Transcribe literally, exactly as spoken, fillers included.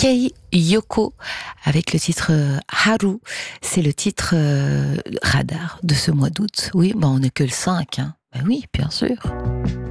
Kei Yoko avec le titre euh, Haru. C'est le titre euh, radar de ce mois d'août. Oui, bah on n'est que le cinq. Hein. Ben oui, bien sûr.